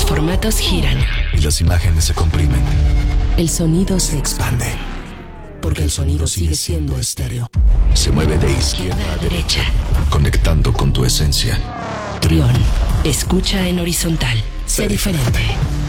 formatos giran. Y las imágenes se comprimen. El sonido se expande. Porque el sonido sigue siendo estéreo. Se mueve de izquierda a derecha, conectando con tu esencia. Trión. Escucha en horizontal. Sé diferente.